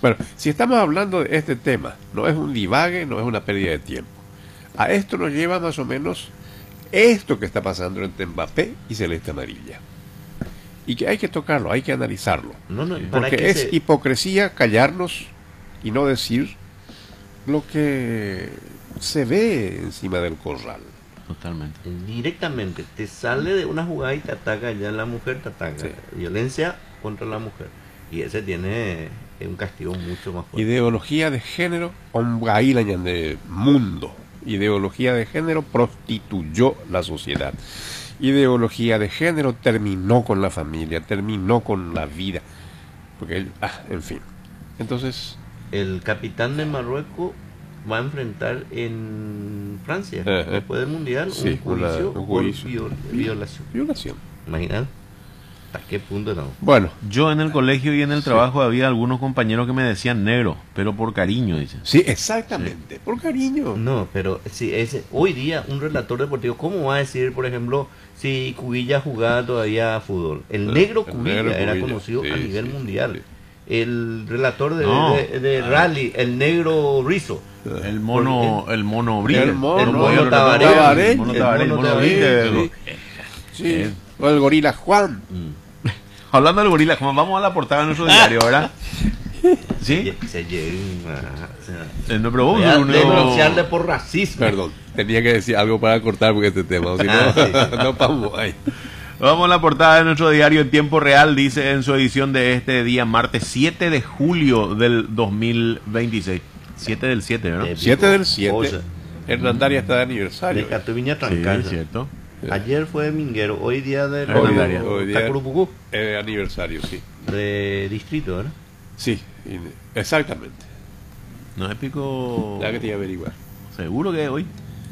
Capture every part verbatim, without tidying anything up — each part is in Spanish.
Bueno, si estamos hablando de este tema, no es un divague, no es una pérdida de tiempo. A esto nos lleva más o menos esto que está pasando entre Mbappé y Celeste Amarilla. Y que hay que tocarlo, hay que analizarlo. No, no, para porque que es se... hipocresía callarnos y no decir lo que se ve encima del corral. Totalmente. Directamente, te sale de una jugada y te ataca ya la mujer, te ataca. Sí. Violencia contra la mujer. Y ese tiene un castigo mucho más fuerte. Ideología de género, omgailañan de mundo. Ideología de género prostituyó la sociedad. Ideología de género terminó con la familia, terminó con la vida. Porque, ah, en fin. Entonces, el capitán de Marruecos va a enfrentar en Francia, eh, después del Mundial, sí, un juicio, una, un juicio. por viol, violación. Violación. Imagínate hasta qué punto no. Bueno, Yo en el colegio y en el sí. trabajo había algunos compañeros que me decían negro, pero por cariño, dicen. sí, exactamente, por cariño. No, pero si ese, hoy día un relator deportivo, ¿cómo va a decir, por ejemplo, si Cubilla jugaba todavía fútbol? El El negro negro Cubilla era Cubilla, conocido sí, a nivel sí, mundial. sí. El relator de, No. de, de rally, el negro Rizzo. El mono, el mono Brito. El mono, el mono el Tabaré, Tabaré, el mono el Tabaré, el mono mono Tabaré, Brito. Sí. Eh, O el gorila Juan. Mm. Hablando del gorila, como vamos a la portada de nuestro diario, ¿verdad? ¿Sí? Se, se llega a- se- Eh, no, pero vos, Voy a uno- denunciarle por racismo. Perdón, tenía que decir algo para cortar porque este tema, o si no, Ah, sí, sí. no vamos ahí. Vamos a la portada de nuestro diario en tiempo real, dice en su edición de este día, martes siete de julio del dos mil veintiséis. siete del siete, ¿no? Eh, siete del O siete. sea, Hernandaria está de de aniversario. Catuviña Sí, Trancaza. es cierto. Ayer fue de Minguero, hoy día de Hernandaria. Hoy día- Tacurupucú, Eh, aniversario, sí. de distrito, ¿verdad? Sí, y- exactamente. No es pico. Ya que te iba a averiguar. Seguro que es hoy.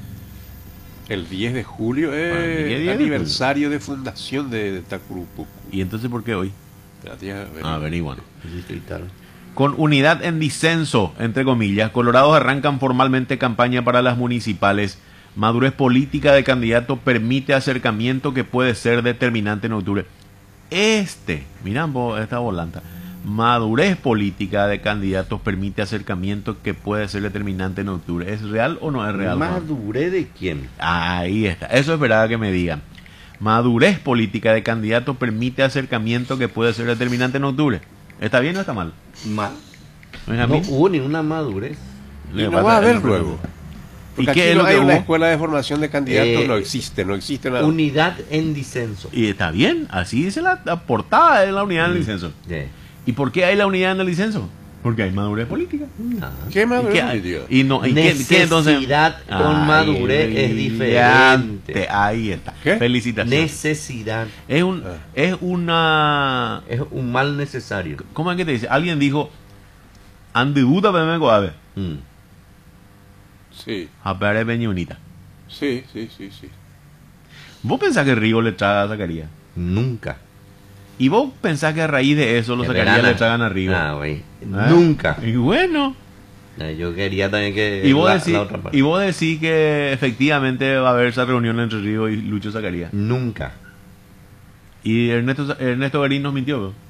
El diez de julio es Para mí que diez de aniversario de fundación de Tacurupucu. ¿Y entonces por qué hoy? Ya te iba a averiguar. Ah, averiguan. Distrital. Con unidad en disenso, entre comillas, Colorados arrancan formalmente campaña para las municipales. Madurez política de candidato permite acercamiento que puede ser determinante en octubre. Este, miran vos esta volanta. Madurez política de candidatos permite acercamiento que puede ser determinante en octubre. ¿Es real o no es real, Juan? ¿Madurez de quién? Ahí está. Eso esperaba que me digan. Madurez política de candidato permite acercamiento que puede ser determinante en octubre. ¿Está bien o está mal? Mal. ¿No es a No mí? hubo ninguna madurez. Y Le no pasa- va a haber el- luego. ¿Y Porque qué aquí es no lo hay que una hubo? escuela de formación de candidatos, Eh, no existe, no existe nada. Unidad en disenso. Y está bien, así dice la, la portada de la unidad en el licenso. Sí. ¿Y por qué hay la unidad en el licenso? Porque hay madurez política. Ah. ¿Qué más? ¿Y qué hay? Y no, ¿y qué- qué entonces? Necesidad con madurez es brillante. diferente. Ahí está. ¿Qué? Felicitaciones. Necesidad Es un, Ah. es una, es un mal necesario. ¿cómo es que te dice? Alguien dijo, andibuta me vengo a ver, Mm. Sí, a ver peñonita. sí, sí, sí, sí. ¿Vos pensás que Rigo le traga a Zacarías? Nunca. ¿Y vos pensás que a raíz de eso los Que Zacarías verana. le tragan a Rigo? Ah, güey. ¿Eh? Nunca. Y bueno. Eh, Yo quería también que Y vos, la, decís, la otra parte. y vos decís que efectivamente va a haber esa reunión entre Rigo y Lucho Zacarías. Nunca. Y Ernesto, Ernesto Garín nos mintió, ¿no?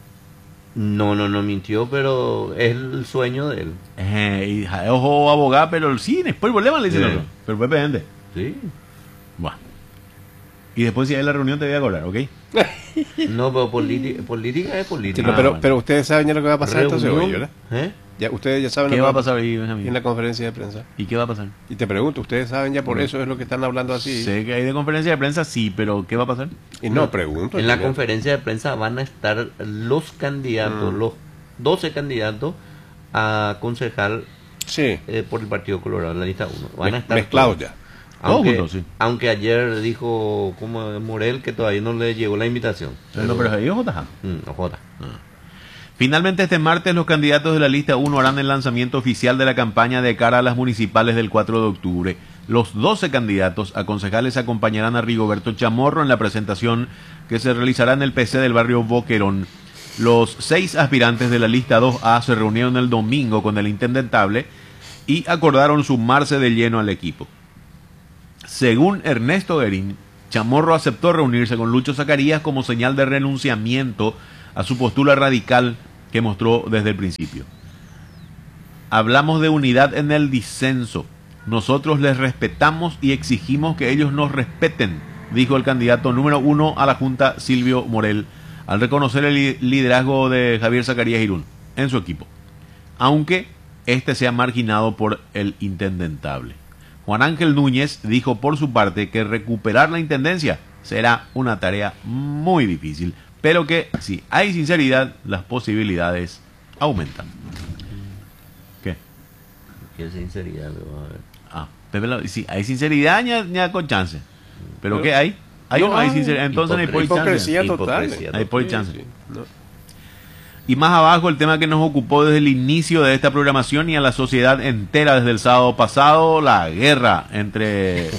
No, no, no mintió, pero es el sueño de él. Eh, y, ja, ojo, abogado, pero sí, después volvemos le dicen Sí. otro. Pero fue pendiente. Sí. Buah. Y después si hay la reunión te voy a cobrar, ¿ok? No, pero política, política es Sí, política. no, Ah, pero, bueno. pero ustedes saben ya lo que va a pasar entonces hoy, Reunión, ¿verdad? ¿eh? Ya, ustedes ya saben ¿Qué lo va a que pasar ahí, en Benjamín? la conferencia de prensa. ¿Y qué va a pasar? Y te pregunto, ustedes saben ya por eso es lo que están hablando así. Sé que hay de conferencia de prensa, sí, pero ¿qué va a pasar? Y no, pregunto. En la yo- conferencia de prensa van a estar los candidatos, Mm. los doce candidatos a concejal Sí, eh, por el Partido Colorado, en la lista uno. Van a me- estar mezclados todos. ya. Aunque, Todos juntos, sí. aunque ayer dijo como Morel que todavía no le llegó la invitación. No, pero ahí es J J. Mm, ojota. Finalmente, este martes, los candidatos de la lista uno harán el lanzamiento oficial de la campaña de cara a las municipales del cuatro de octubre. Los doce candidatos a concejales acompañarán a Rigoberto Chamorro en la presentación que se realizará en el P C del barrio Boquerón. Los seis aspirantes de la lista dos A se reunieron el domingo con el intendentable y acordaron sumarse de lleno al equipo. Según Ernesto Guerín, Chamorro aceptó reunirse con Lucho Zacarías como señal de renunciamiento a su postura radical que mostró desde el principio. Hablamos de unidad en el disenso. Nosotros les respetamos y exigimos que ellos nos respeten, dijo el candidato número uno a la Junta, Silvio Morel, al reconocer el liderazgo de Javier Zacarías Irún en su equipo, aunque este sea marginado por el intendentable. Juan Ángel Núñez dijo por su parte que recuperar la intendencia será una tarea muy difícil, pero que si hay sinceridad, las posibilidades aumentan. ¿Qué? Qué sinceridad, vamos a ver. Ah, Pepe, si hay sinceridad, ya, ya con chance. ¿Pero qué hay? ¿Hay no, o no hay hay sinceridad? Entonces no hay por hipocresía chance. total. Hipocresía Hay por Sí, chance. sí, no. Y más abajo el tema que nos ocupó desde el inicio de esta programación y a la sociedad entera desde el sábado pasado, la guerra entre...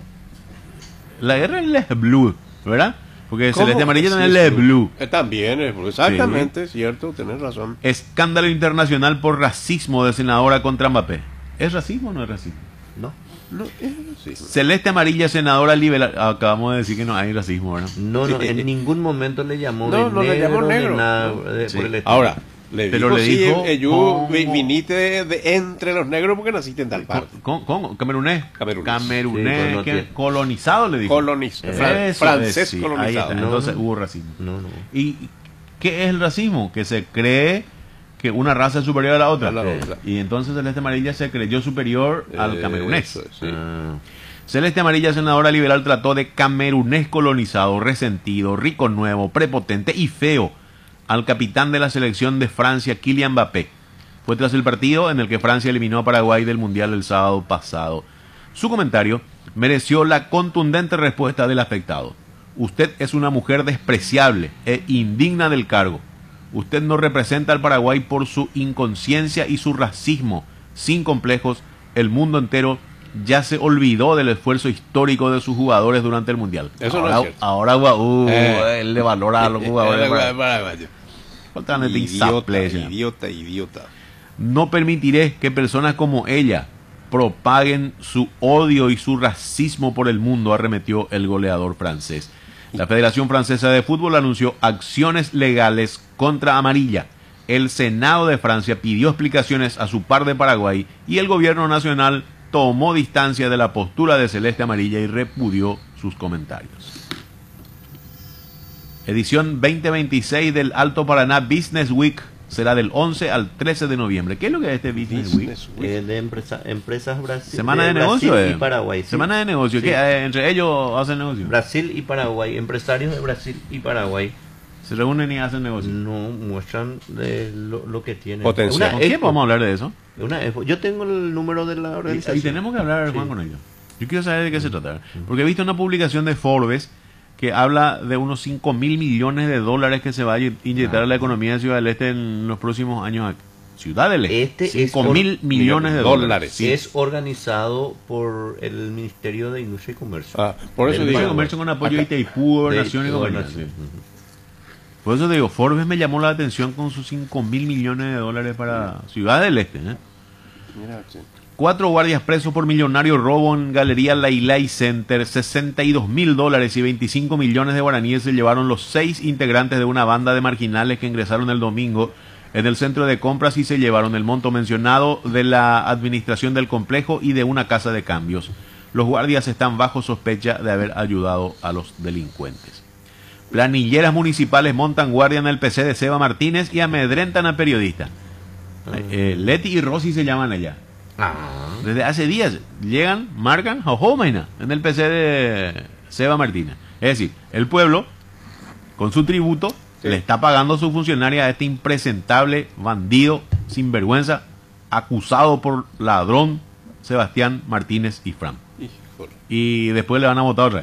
La guerra en Les Blue, ¿verdad? Porque ¿Cómo? Celeste Amarilla Sí, también es Les sí. Blue. Eh, También, es, exactamente, es cierto, tenés razón. Escándalo internacional por racismo de senadora contra Mbappé. ¿Es racismo o no es racismo? No, No, es así. Celeste Amarilla, senadora liberal. Acabamos de decir que no hay racismo, ¿verdad? no, no, en ningún momento le llamó No, de no le negro, llamó ni negro. nada No. de- Sí. por el estilo. Ahora, le Pero dijo, le sí, dijo, eh, yo ¿cómo? vi- viniste de, de entre los negros porque naciste en tal parte. ¿Cómo? ¿Cómo? ¿Camerunés? Camerunés. Camerunés, Sí, pues no que- tiene- colonizado le dijo. Colonista, Eso fran- es, francés sí, ahí colonizado. está. No, Entonces no. hubo racismo. No, no. ¿Y qué es el racismo? Que se cree que una raza es superior a la otra. A la Eh, otra. Y entonces Celeste Amarilla se creyó superior al Eh, camerunés. eso es, sí. Ah, Celeste Amarilla, senadora liberal, trató de camerunés colonizado, resentido, rico nuevo, prepotente y feo al capitán de la selección de Francia, Kylian Mbappé. Fue tras el partido en el que Francia eliminó a Paraguay del Mundial el sábado pasado. Su comentario mereció la contundente respuesta del afectado. Usted es una mujer despreciable e indigna del cargo. Usted no representa al Paraguay por su inconsciencia y su racismo. Sin complejos, el mundo entero ya se olvidó del esfuerzo histórico de sus jugadores durante el Mundial. Eso no ahora, es cierto. ahora uh, Eh. él le valora a los jugadores. Eh, para- paraguayo. Faltan de Idiota, insaple, ya. idiota, idiota. No permitiré que personas como ella propaguen su odio y su racismo por el mundo, arremetió el goleador francés. La Federación Francesa de Fútbol anunció acciones legales contra Amarilla. El Senado de Francia pidió explicaciones a su par de Paraguay y el gobierno nacional tomó distancia de la postura de Celeste Amarilla y repudió sus comentarios. Edición veinte veintiséis del Alto Paraná Business Week será del once al trece de noviembre. ¿Qué es lo que es este Business, Week? Business Week. eh, de empresa, empresas Brasil, Semana de, Brasil negocio, eh. y Paraguay. sí. Semana de negocio. Sí. ¿Qué? Eh, entre ellos hacen negocio. Brasil y Paraguay, empresarios de Brasil y Paraguay Se reúnen y hacen negocio. no muestran de lo, lo que tienen. Potencial. Una ¿Con quién expo, vamos a hablar de eso? una expo. Yo tengo el número de la Y, organización. y tenemos que hablar, Juan, Sí. con ellos. Yo quiero saber de qué se trata. Porque he visto una publicación de Forbes que habla de unos cinco mil millones de dólares que se va a inyectar a la economía de Ciudad del Este en los próximos años. Ciudad del Este. Este es cinco por- mil millones de dólares. dólares. Sí. Es organizado por el Ministerio de Industria y Comercio. Ah, por eso Del digo. Industria y Paraguay. comercio con apoyo de Acá- Itaipú, Gobernación y De- compañía. gobernación. Sí. Ujú. Por eso digo, Forbes me llamó la atención con sus cinco mil millones de dólares para Ciudad del Este. ¿eh? Mira, sí. Cuatro guardias presos por millonario robo en Galería Lailay Center. sesenta y dos mil dólares y veinticinco millones de guaraníes se llevaron los seis integrantes de una banda de marginales que ingresaron el domingo en el centro de compras y se llevaron el monto mencionado de la administración del complejo y de una casa de cambios. Los guardias están bajo sospecha de haber ayudado a los delincuentes. Planilleras municipales montan guardia en el P C de Seba Martínez y amedrentan a periodistas. Eh, Leti y Rosy se llaman allá. Ah, Desde hace días llegan, marcan, jojo, maina, en el P C de Seba Martínez. Es decir, el pueblo, con su tributo, Sí. le está pagando a su funcionaria a este impresentable bandido, sinvergüenza, acusado por ladrón, Sebastián Martínez y Fran. Híjole. Y después le van a votar otra vez.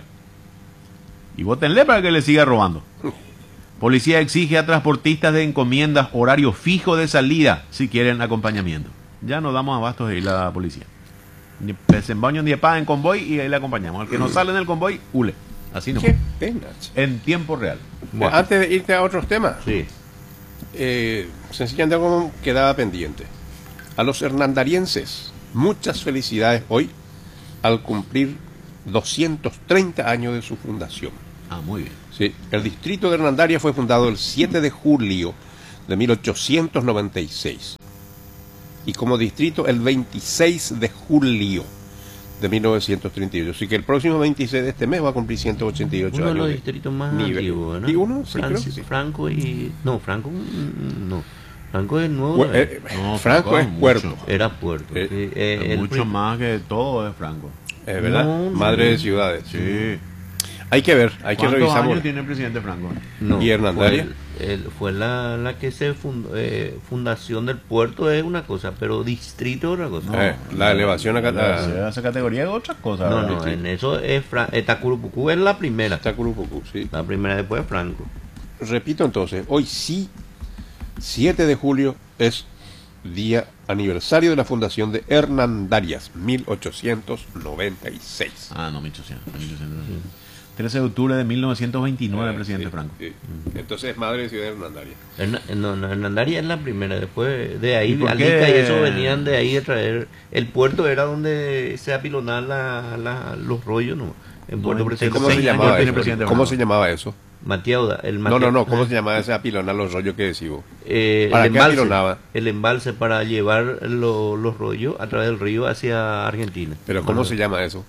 Y votenle para que le siga robando. Policía exige a transportistas de encomiendas horario fijo de salida si quieren acompañamiento. Ya nos damos abastos de ir la policía. Ni desembaño ni en convoy y ahí le acompañamos. Al que no sale en el convoy, hule. Así no. Qué pena. che. En tiempo real. bueno, Antes de irte a otros temas, sí. eh, sencillamente algo quedaba pendiente. A los hernandarienses, muchas felicidades hoy al cumplir doscientos treinta años de su fundación. Ah, muy bien. Sí, el distrito de Hernandaria fue fundado el siete de julio de mil ochocientos noventa y seis. y como distrito el veintiséis de julio de mil novecientos treinta y ocho. Así que el próximo veintiséis de este mes va a cumplir ciento ochenta y ocho Uno de años. los de distritos más nivel. antiguos, ¿no? ¿Y uno? Sí, Franci- creo que sí. Franco y... No, Franco... mm, No. Franco es nuevo. Pu- eh, No, Franco Franco es es puerto. mucho. Era Puerto. Eh, sí, eh, el mucho prim- más que todo es Franco. Es verdad, No, no, madre no. de ciudades. Sí. Hay que ver, hay que ¿Cuántos revisar. años tiene el presidente Franco? No, ¿Y Hernandaria? Fue, el- el- fue la, la que se fundó, eh, fundación del puerto es una cosa, pero distrito es otra cosa. Eh, la elevación acá La- está. Esa categoría es otra cosa. no, ¿verdad? no, sí. en eso es Fra- eh, Tacurupucú es la primera. Está Curupucú, sí. La primera después es Franco. Repito entonces, hoy sí, siete de julio, es día aniversario de la fundación de Hernandarias, mil ochocientos noventa y seis. Ah, no, mil ochocientos. mil ochocientos. trece de octubre de mil novecientos veintinueve, Eh, presidente sí, Franco. sí. Entonces es madre de ciudad de Hernandarias. Herna- no, no, Hernandaria es la primera, después de ahí, ¿Y por Alica qué? y eso venían de ahí a traer. El puerto era donde se apilonaban la, la- los rollos, ¿no? En Puerto No, Presidente. ¿Cómo se seis llamaba años tiene eso? presidente ¿Cómo Franco. se llamaba eso? Matiauda, el No, Matia- no, no, ¿cómo se llamaba ese apilonar los rollos que decimos? Eh, ¿Para el qué embalse, apilonaba? el embalse para llevar lo- los rollos a través del río hacia Argentina. Pero ¿cómo Bueno, se llama eso?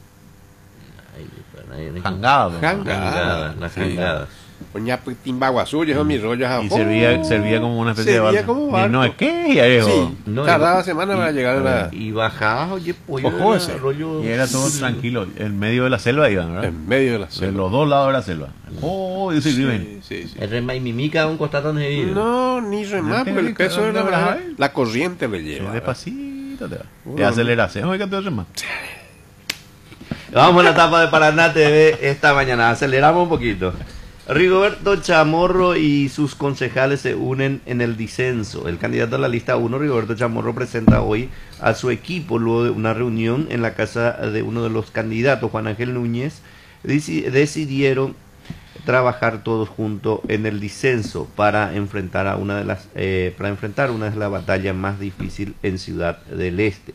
ay, para ahí- Jangado. Jangada. Jangadas, las Sí. jangadas. Oña, pues, Timbaguazú, yo mis rollos a Y servía, servía como una especie de Servía barco. como Y barco. no es que, ya dijo. Sí, No, tardaba y- semana y- para llegar a la... Y bajabas, oye, pollo, Ojo era ese. rollo. Y era todo tranquilo. En medio de la selva iban, ¿verdad? En medio de la De selva. los dos lados de la selva. Oh, y se viven. Sí, sí, sí. El rema y mimica a un costado donde vive. No, ni remar, porque el peso de la, ¿Dónde vas a ir? la corriente le Sí, lleva. despacito te va. Uno, Te aceleración. Oiga, te más. Vamos a la etapa de Paraná T V esta mañana. Aceleramos un poquito. Rigoberto Chamorro y sus concejales se unen en el disenso. El candidato a la lista uno, Rigoberto Chamorro, presenta hoy a su equipo luego de una reunión en la casa de uno de los candidatos, Juan Ángel Núñez. Deci- Decidieron trabajar todos juntos en el disenso para enfrentar a una de las eh, para enfrentar una de las batallas más difíciles en Ciudad del Este.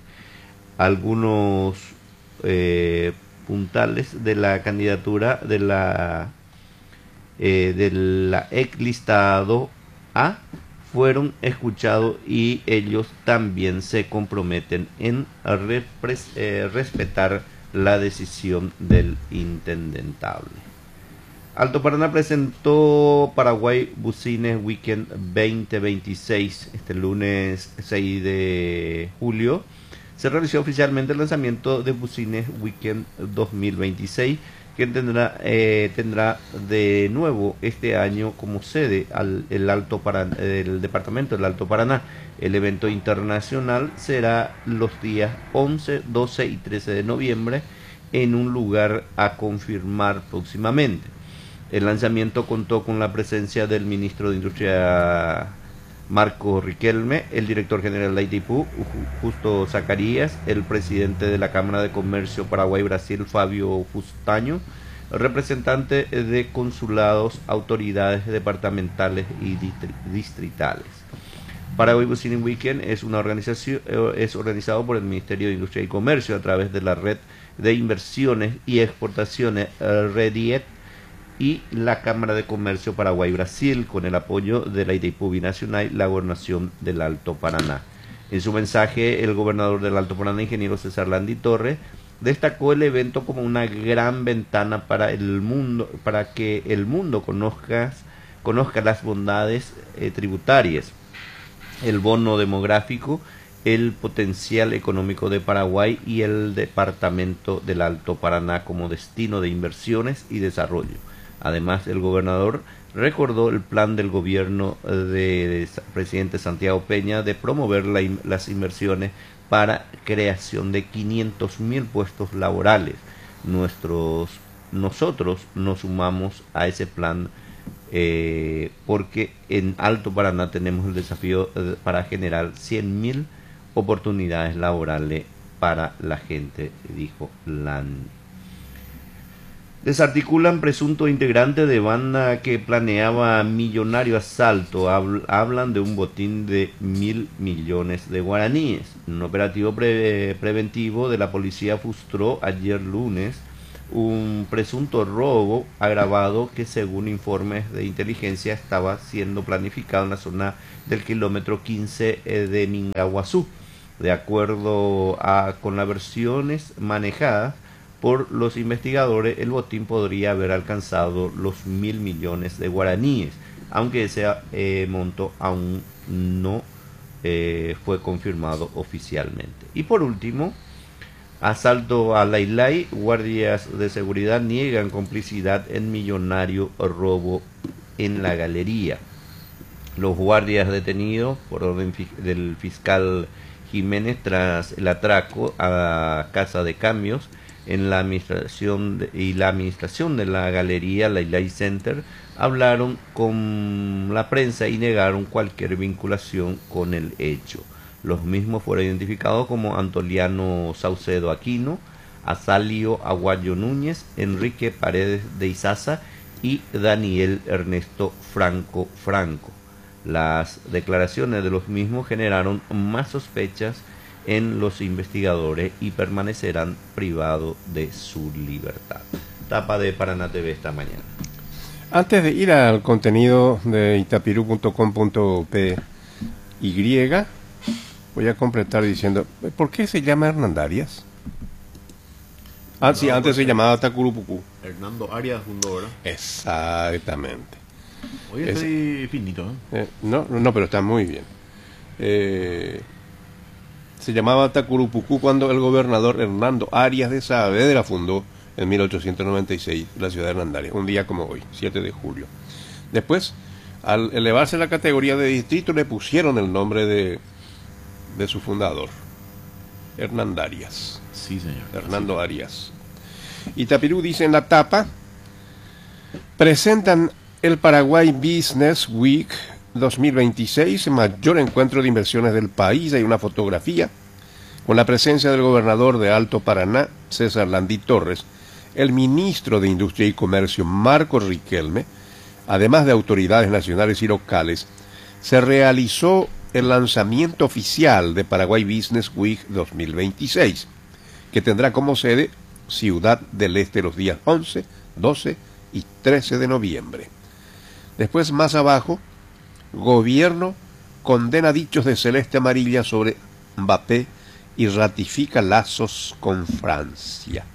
Algunos eh, puntales de la candidatura de la eh, de la ex listado A fueron escuchados y ellos también se comprometen en repres- eh, respetar la decisión del intendentable. Alto Paraná presentó Paraguay Bucines Weekend veinte veintiséis este lunes seis de julio. Se realizó oficialmente el lanzamiento de Bucines Weekend dos mil veintiséis, que tendrá, eh, tendrá de nuevo este año como sede al, el, Alto Paraná, el departamento del Alto Paraná. El evento internacional será los días once, doce y trece de noviembre en un lugar a confirmar próximamente. El lanzamiento contó con la presencia del ministro de Industria Marco Riquelme, el director general de la I T I P U, Justo Zacarías, el presidente de la Cámara de Comercio Paraguay-Brasil, Fabio Fustaño, representantes de consulados, autoridades departamentales y distri- distritales. Paraguay Business Weekend es una organización es organizado por el Ministerio de Industria y Comercio a través de la red de inversiones y exportaciones eh, REDIET y la Cámara de Comercio Paraguay-Brasil, con el apoyo de la I T I P U Binacional y la Gobernación del Alto Paraná. En su mensaje, el gobernador del Alto Paraná, ingeniero César Landi Torres, destacó el evento como una gran ventana para el mundo, para que el mundo conozca, conozca las bondades eh, tributarias, el bono demográfico, el potencial económico de Paraguay y el departamento del Alto Paraná como destino de inversiones y desarrollo. Además, el gobernador recordó el plan del gobierno del presidente Santiago Peña de promover la, las inversiones para creación de quinientos mil puestos laborales. Nuestros, nosotros nos sumamos a ese plan eh, porque en Alto Paraná tenemos el desafío eh, para generar cien mil oportunidades laborales para la gente, dijo Lan. Desarticulan presunto integrante de banda que planeaba millonario asalto. Habl- hablan de un botín de mil millones de guaraníes. Un operativo pre- preventivo de la policía frustró ayer lunes un presunto robo agravado que, según informes de inteligencia, estaba siendo planificado en la zona del kilómetro quince de Mingaguazú. De acuerdo a, con las versiones manejadas por los investigadores, el botín podría haber alcanzado los mil millones de guaraníes, aunque ese eh, monto aún no eh, fue confirmado oficialmente. Y por último, asalto a Lailay, guardias de seguridad niegan complicidad en millonario robo en la galería. Los guardias detenidos por orden del fiscal Jiménez tras el atraco a Casa de Cambios en la administración de, y la administración de la galería Lailay Center hablaron con la prensa y negaron cualquier vinculación con el hecho. Los mismos fueron identificados como Antoliano Saucedo Aquino, Azalio Aguayo Núñez, Enrique Paredes de Izaza y Daniel Ernesto Franco Franco. Las declaraciones de los mismos generaron más sospechas en los investigadores y permanecerán privados de su libertad. Tapa de Paraná T V esta mañana. Antes de ir al contenido de itapiru punto com punto pe y, voy a completar diciendo, ¿por qué se llama Hernandarias? Ah, no, sí, antes se llamaba Tacurupucú. Hernando Arias fundó, ¿verdad? Exactamente. Hoy estoy finito, ¿eh? Eh, no, no, pero está muy bien. Eh, se llamaba Tacurupucú cuando el gobernador Hernando Arias de Saavedra fundó en mil ochocientos noventa y seis la ciudad de Hernandarias, un día como hoy, siete de julio. Después, al elevarse la categoría de distrito, le pusieron el nombre de, de su fundador, Hernandarias. Sí, señor. Hernando Arias. Itapirú dice en la tapa, presentan el Paraguay Business Week dos mil veintiséis, mayor encuentro de inversiones del país. Hay una fotografía con la presencia del gobernador de Alto Paraná, César Landí Torres, el ministro de Industria y Comercio, Marco Riquelme, además de autoridades nacionales y locales. Se realizó el lanzamiento oficial de Paraguay Business Week dos mil veintiséis, que tendrá como sede Ciudad del Este los días once, doce y trece de noviembre. Después, más abajo, gobierno condena dichos de Celeste Amarilla sobre Mbappé y ratifica lazos con Francia.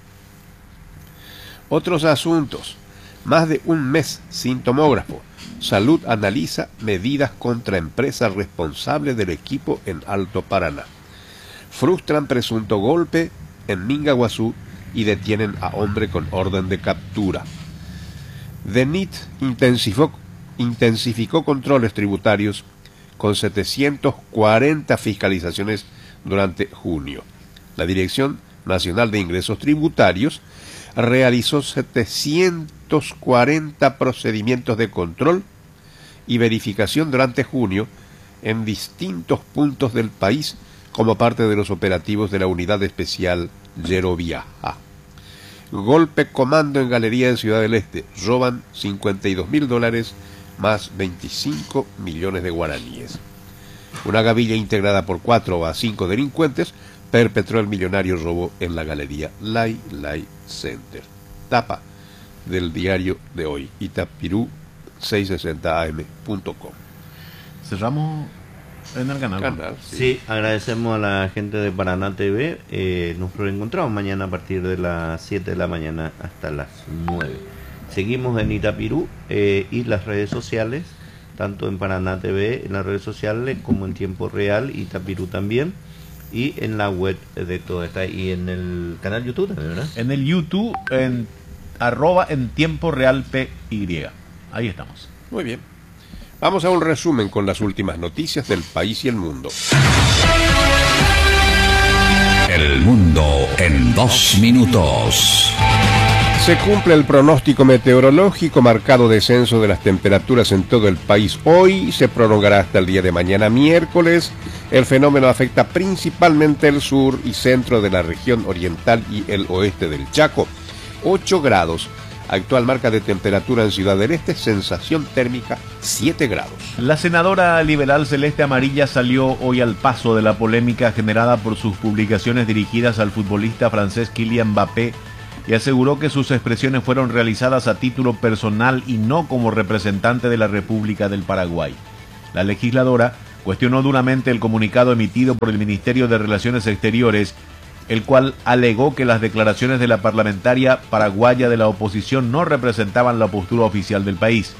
Otros asuntos. Más de un mes sin tomógrafo. Salud analiza medidas contra empresa responsable del equipo en Alto Paraná. Frustran presunto golpe en Mingaguazú y detienen a hombre con orden de captura. DENIT intensificó, intensificó controles tributarios con setecientas cuarenta fiscalizaciones durante junio. La Dirección Nacional de Ingresos Tributarios realizó setecientos cuarenta procedimientos de control y verificación durante junio en distintos puntos del país como parte de los operativos de la Unidad Especial Yeroviaja. Golpe comando en Galería de Ciudad del Este. Roban cincuenta y dos mil dólares más veinticinco millones de guaraníes. Una gavilla integrada por cuatro a cinco delincuentes perpetró el millonario robo en la Galería Lailay Center. Tapa del diario de hoy, Itapirú seiscientos sesenta a eme punto com. Cerramos en el canal. Canal, sí. Sí, agradecemos a la gente de Paraná T V. Eh, nos reencontramos mañana a partir de las siete de la mañana hasta las nueve. Seguimos en Itapirú eh, y las redes sociales, tanto en Paraná T V, en las redes sociales, como en tiempo real, Itapirú también, y en la web de toda esta, y en el canal YouTube también, ¿verdad? En el YouTube, en arroba en tiempo real P Y. Ahí estamos. Muy bien. Vamos a un resumen con las últimas noticias del país y el mundo. El mundo en dos minutos. Se cumple el pronóstico meteorológico, marcado descenso de las temperaturas en todo el país. Hoy se prolongará hasta el día de mañana miércoles. El fenómeno afecta principalmente el sur y centro de la región oriental y el oeste del Chaco. ocho grados. Actual marca de temperatura en Ciudad del Este, sensación térmica siete grados. La senadora liberal Celeste Amarilla salió hoy al paso de la polémica generada por sus publicaciones dirigidas al futbolista francés Kylian Mbappé y aseguró que sus expresiones fueron realizadas a título personal y no como representante de la República del Paraguay. La legisladora cuestionó duramente el comunicado emitido por el Ministerio de Relaciones Exteriores, el cual alegó que las declaraciones de la parlamentaria paraguaya de la oposición no representaban la postura oficial del país.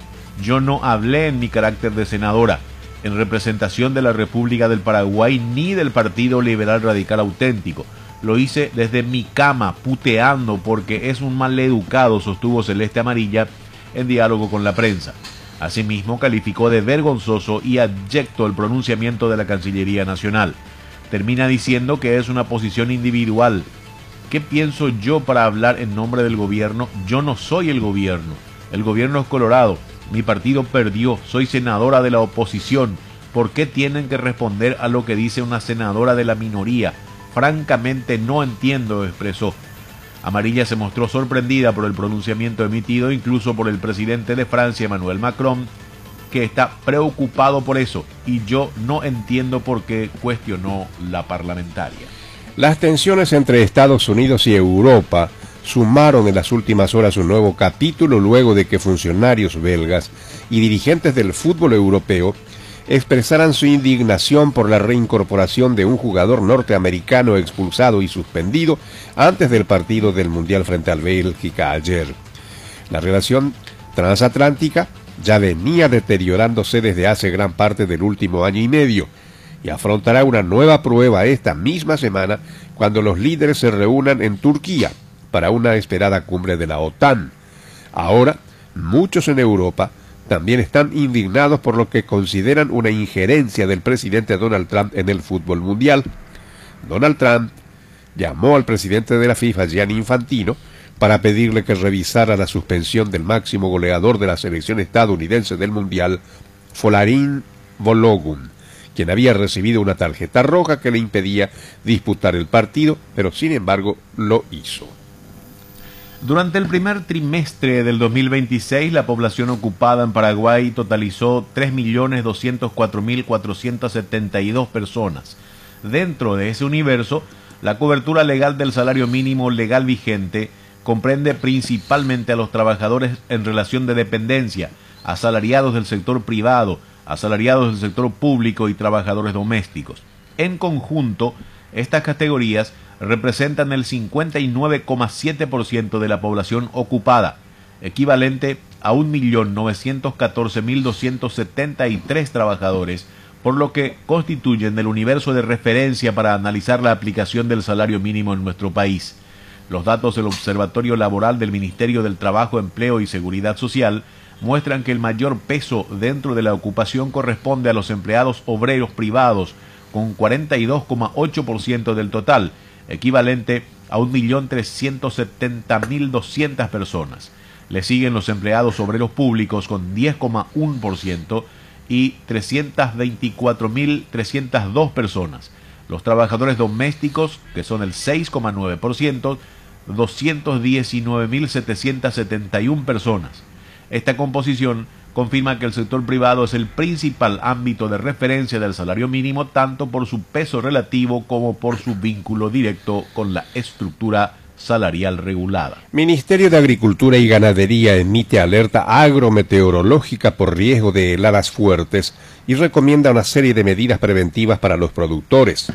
Yo no hablé en mi carácter de senadora, en representación de la República del Paraguay ni del Partido Liberal Radical Auténtico. Lo hice desde mi cama, puteando porque es un maleducado, sostuvo Celeste Amarilla en diálogo con la prensa. Asimismo, calificó de vergonzoso y abyecto el pronunciamiento de la Cancillería Nacional. Termina diciendo que es una posición individual. ¿Qué pienso yo para hablar en nombre del gobierno? Yo no soy el gobierno. El gobierno es Colorado. Mi partido perdió. Soy senadora de la oposición. ¿Por qué tienen que responder a lo que dice una senadora de la minoría? Francamente no entiendo, expresó. Amarilla se mostró sorprendida por el pronunciamiento emitido, incluso por el presidente de Francia, Emmanuel Macron, que está preocupado por eso, y yo no entiendo por qué, cuestionó la parlamentaria. Las tensiones entre Estados Unidos y Europa sumaron en las últimas horas un nuevo capítulo luego de que funcionarios belgas y dirigentes del fútbol europeo expresaran su indignación por la reincorporación de un jugador norteamericano expulsado y suspendido antes del partido del Mundial frente al Bélgica ayer. La relación transatlántica ya venía deteriorándose desde hace gran parte del último año y medio y afrontará una nueva prueba esta misma semana cuando los líderes se reúnan en Turquía para una esperada cumbre de la OTAN. Ahora, muchos en Europa también están indignados por lo que consideran una injerencia del presidente Donald Trump en el fútbol mundial. Donald Trump llamó al presidente de la FIFA, Gianni Infantino, para pedirle que revisara la suspensión del máximo goleador de la selección estadounidense del mundial, Folarin Balogun, quien había recibido una tarjeta roja que le impedía disputar el partido, pero sin embargo lo hizo. Durante el primer trimestre del dos mil veintiséis, la población ocupada en Paraguay totalizó tres millones doscientos cuatro mil cuatrocientas setenta y dos personas. Dentro de ese universo, la cobertura legal del salario mínimo legal vigente comprende principalmente a los trabajadores en relación de dependencia, asalariados del sector privado, asalariados del sector público y trabajadores domésticos. En conjunto, estas categorías representan el cincuenta y nueve coma siete por ciento de la población ocupada, equivalente a un millón novecientos catorce mil doscientos setenta y tres trabajadores, por lo que constituyen el universo de referencia para analizar la aplicación del salario mínimo en nuestro país. Los datos del Observatorio Laboral del Ministerio del Trabajo, Empleo y Seguridad Social muestran que el mayor peso dentro de la ocupación corresponde a los empleados obreros privados, con cuarenta y dos coma ocho por ciento del total, equivalente a un millón trescientos setenta mil doscientas personas. Le siguen los empleados obreros públicos con diez coma uno por ciento y trescientos veinticuatro mil trescientas dos personas. Los trabajadores domésticos, que son el seis coma nueve por ciento, doscientos diecinueve mil setecientos setenta y una personas. Esta composición confirma que el sector privado es el principal ámbito de referencia del salario mínimo, tanto por su peso relativo como por su vínculo directo con la estructura salarial regulada. Ministerio de Agricultura y Ganadería emite alerta agrometeorológica por riesgo de heladas fuertes y recomienda una serie de medidas preventivas para los productores.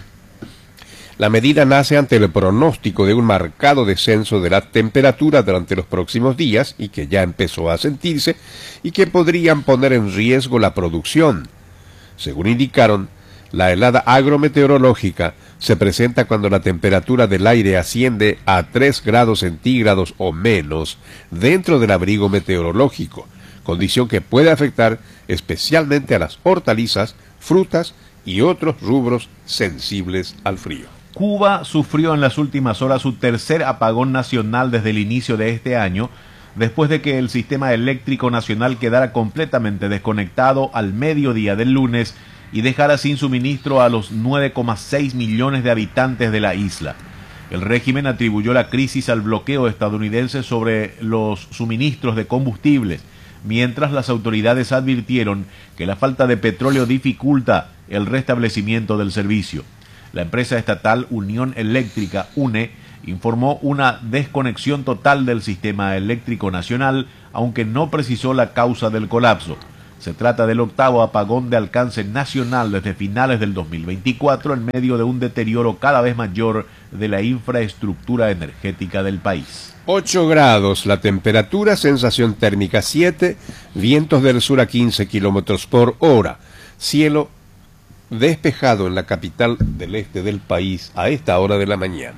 La medida nace ante el pronóstico de un marcado descenso de la temperatura durante los próximos días y que ya empezó a sentirse y que podrían poner en riesgo la producción. Según indicaron, la helada agrometeorológica se presenta cuando la temperatura del aire asciende a tres grados centígrados o menos dentro del abrigo meteorológico, condición que puede afectar especialmente a las hortalizas, frutas y otros rubros sensibles al frío. Cuba sufrió en las últimas horas su tercer apagón nacional desde el inicio de este año, después de que el sistema eléctrico nacional quedara completamente desconectado al mediodía del lunes y dejara sin suministro a los nueve coma seis millones de habitantes de la isla. El régimen atribuyó la crisis al bloqueo estadounidense sobre los suministros de combustibles, mientras las autoridades advirtieron que la falta de petróleo dificulta el restablecimiento del servicio. La empresa estatal Unión Eléctrica, U N E, informó una desconexión total del sistema eléctrico nacional, aunque no precisó la causa del colapso. Se trata del octavo apagón de alcance nacional desde finales del dos mil veinticuatro en medio de un deterioro cada vez mayor de la infraestructura energética del país. ocho grados la temperatura, sensación térmica siete, vientos del sur a quince kilómetros por hora. Cielo despejado en la capital del este del país a esta hora de la mañana.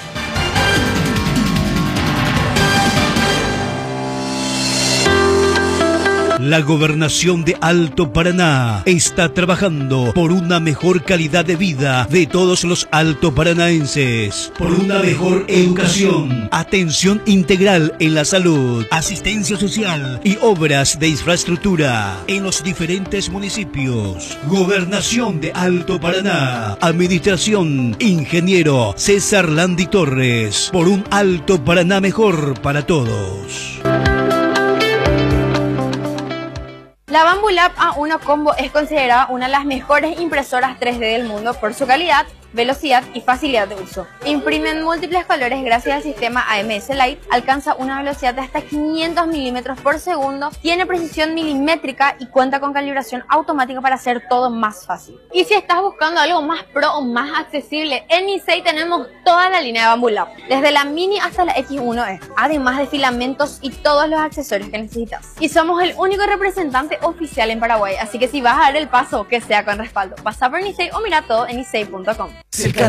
La Gobernación de Alto Paraná está trabajando por una mejor calidad de vida de todos los altoparanaenses, por una mejor educación, atención integral en la salud, asistencia social y obras de infraestructura en los diferentes municipios. Gobernación de Alto Paraná, Administración, Ingeniero César Landi Torres, por un Alto Paraná mejor para todos. La Bambu Lab A uno Combo es considerada una de las mejores impresoras tres D del mundo por su calidad, velocidad y facilidad de uso. Imprime en múltiples colores gracias al sistema A M S Light, alcanza una velocidad de hasta quinientos milímetros por segundo, tiene precisión milimétrica y cuenta con calibración automática para hacer todo más fácil. Y si estás buscando algo más pro o más accesible, en Nisei tenemos toda la línea de Bambu Lab, desde la Mini hasta la X uno E, además de filamentos y todos los accesorios que necesitas. Y somos el único representante oficial en Paraguay, así que si vas a dar el paso, que sea con respaldo. Pasa por Nisei o mira todo en nisei punto com.